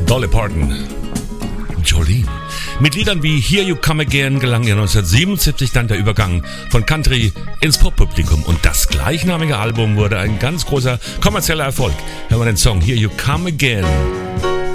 Dolly Parton. Jolene. Mit Liedern wie Here You Come Again gelang ihr 1977 dann der Übergang von Country ins Poppublikum und das gleichnamige Album wurde ein ganz großer kommerzieller Erfolg. Hören wir den Song Here You Come Again.